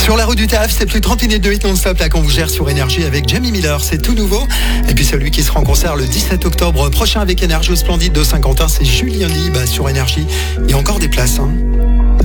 Sur la route du taf, c'est plus de 30 minutes de hit non-stop là qu'on vous gère sur Énergie avec Jamie Miller, c'est tout nouveau. Et puis celui qui sera en concert le 17 octobre prochain avec Énergie au Splendide de Saint-Quentin, c'est Julien Lee sur Énergie. Il y a encore des places.